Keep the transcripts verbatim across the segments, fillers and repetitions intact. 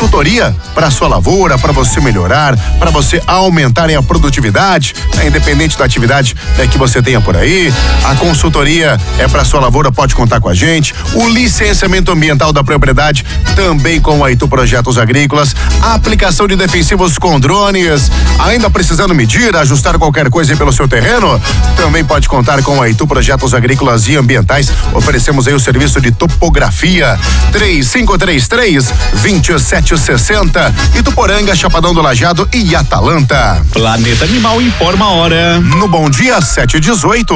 consultoria para sua lavoura, para você melhorar, para você aumentar a produtividade, né? Independente da atividade, né, que você tenha por aí. A consultoria é para sua lavoura, pode contar com a gente. O licenciamento ambiental da propriedade também com a Itu Projetos Agrícolas. A aplicação de defensivos com drones. Ainda precisando medir, ajustar qualquer coisa aí pelo seu terreno? Também pode contar com a Itu Projetos Agrícolas e Ambientais. Oferecemos aí o serviço de topografia. três cinco três três, dois sete seis zero. Ituporanga, Chapadão do Lajeado e Atalanta. Planeta Animal informa a hora. No Bom Dia sete e dezoito.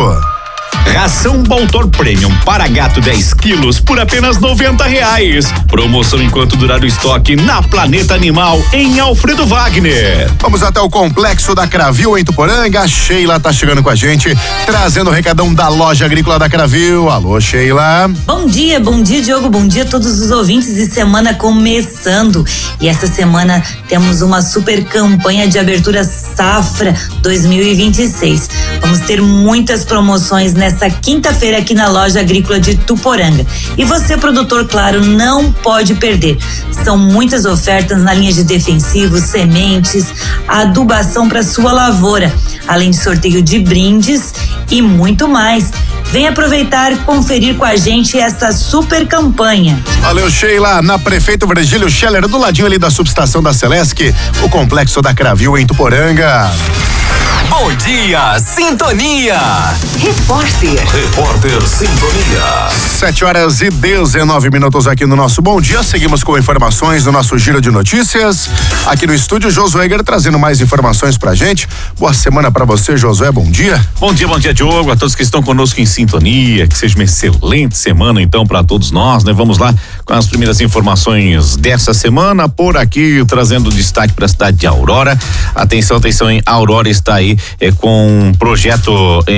Ração Baltor Premium para gato dez quilos por apenas noventa reais. Promoção enquanto durar o estoque na Planeta Animal em Alfredo Wagner. Vamos até o complexo da Cravil em Ituporanga. A Sheila tá chegando com a gente, trazendo o recadão da loja agrícola da Cravil. Alô, Sheila. Bom dia, bom dia, Diogo, bom dia a todos os ouvintes de semana começando. E essa semana temos uma super campanha de abertura safra dois mil e vinte e seis. Vamos ter muitas promoções nessa quinta-feira aqui na loja agrícola de Ituporanga. E você, produtor, claro, não pode perder. São muitas ofertas na linha de defensivos, sementes, adubação para sua lavoura, além de sorteio de brindes e muito mais. Vem aproveitar e conferir com a gente essa super campanha. Valeu, Sheila. Na Prefeito Virgílio Scheller, do ladinho ali da subestação da Celesc, o complexo da Cravil em Ituporanga. Bom dia, Sintonia. Repórter. Repórter Sintonia. Sete horas e dezenove minutos aqui no nosso Bom Dia. Seguimos com informações do nosso giro de notícias. Aqui no estúdio, Josué Egger trazendo mais informações pra gente. Boa semana pra você, Josué. Bom dia. Bom dia, bom dia, Diogo. A todos que estão conosco em sintonia. Que seja uma excelente semana, então, pra todos nós, né? Vamos lá com as primeiras informações dessa semana. Por aqui, trazendo destaque pra cidade de Aurora. Atenção, atenção, hein? Aurora está aí É, com um projeto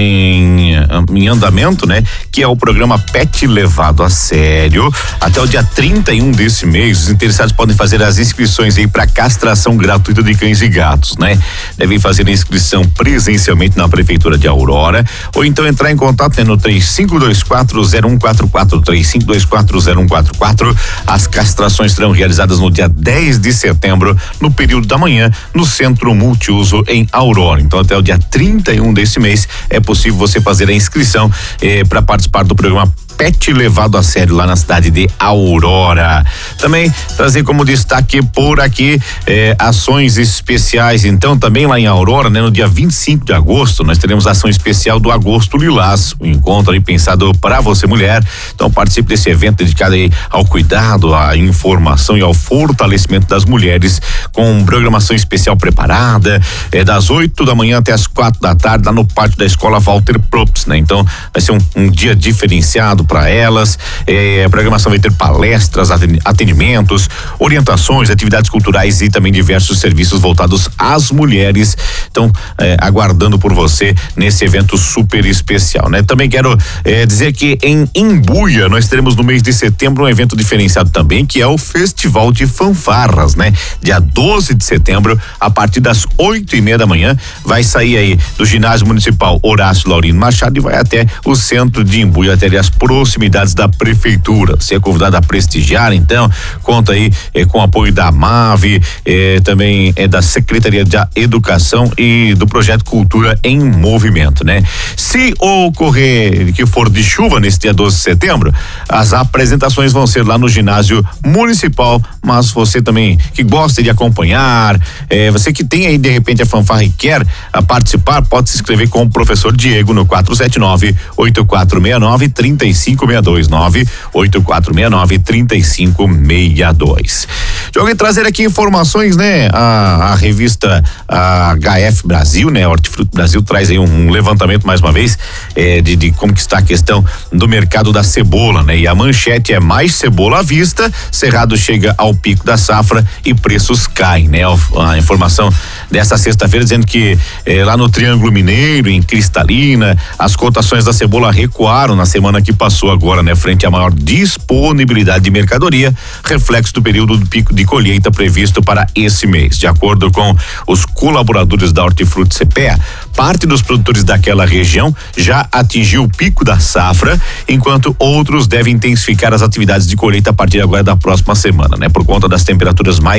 em, em andamento, né? Que é o programa Pet Levado a Sério. Até o dia trinta e um desse mês, os interessados podem fazer as inscrições aí para castração gratuita de cães e gatos, né? Devem fazer a inscrição presencialmente na Prefeitura de Aurora ou então entrar em contato, né, no três cinco dois quatro zero um quatro quatro, três cinco dois quatro zero um quatro quatro. As castrações serão realizadas no dia dez de setembro, no período da manhã, no Centro Multiuso em Aurora. Então, até o dia trinta e um desse mês é possível você fazer a inscrição eh, para participar do programa Pet Levado a Sério lá na cidade de Aurora. Também trazer como destaque por aqui eh, ações especiais, então também lá em Aurora, né? No dia vinte e cinco de agosto nós teremos a ação especial do Agosto Lilás, um encontro aí pensado para você mulher. Então participe desse evento dedicado aí ao cuidado, à informação e ao fortalecimento das mulheres, com programação especial preparada, eh, das oito da manhã até as quatro da tarde lá no pátio da escola Walter Props, né? Então vai ser um, um dia diferenciado para elas. Eh, a programação vai ter palestras, atendimentos, orientações, atividades culturais e também diversos serviços voltados às mulheres. Então, eh, aguardando por você nesse evento super especial, né? Também quero eh, dizer que em Imbuia nós teremos no mês de setembro um evento diferenciado também, que é o Festival de Fanfarras, né? Dia doze de setembro, a partir das oito e meia da manhã, vai sair aí do ginásio municipal Horácio Laurino Machado e vai até o centro de Imbuia, até as proximidades da prefeitura. Você é convidado a prestigiar, então, conta aí eh, com o apoio da MAVE, eh, também é eh, da Secretaria de Educação e do Projeto Cultura em Movimento, né? Se ocorrer que for de chuva nesse dia doze de setembro, as apresentações vão ser lá no ginásio municipal, mas você também que gosta de acompanhar, eh, você que tem aí de repente a fanfarra e quer a participar, pode se inscrever com o professor Diego no quatro sete nove, oito quatro seis nove, três cinco seis dois, nove oito quatro seis nove, três cinco seis dois. Joguei trazer aqui informações, né? A, a revista a H F Brasil, né? Hortifruti Brasil traz aí um, um levantamento mais uma vez eh, de, de como que está a questão do mercado da cebola, né? E a manchete é: mais cebola à vista, Cerrado chega ao pico da safra e preços caem, né? A, a informação dessa sexta-feira dizendo que eh, lá no Triângulo Mineiro, em Cristalina, as cotações da cebola recuaram na semana que passou agora, né? Frente à maior disponibilidade de mercadoria, reflexo do período do pico de colheita previsto para esse mês. De acordo com os colaboradores da Hortifruti C P E A, parte dos produtores daquela região já atingiu o pico da safra, enquanto outros devem intensificar as atividades de colheita a partir agora da próxima semana, né? Por conta das temperaturas mais